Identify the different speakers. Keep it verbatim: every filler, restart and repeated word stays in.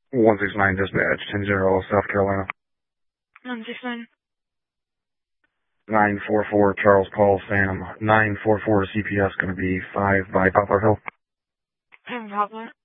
Speaker 1: one six nine dispatch, ten zero, South Carolina.
Speaker 2: one six nine.
Speaker 1: nine four four, Charles Paul Sam. nine four four C P S, going to be five by Poplar Hill.
Speaker 2: And Poplar.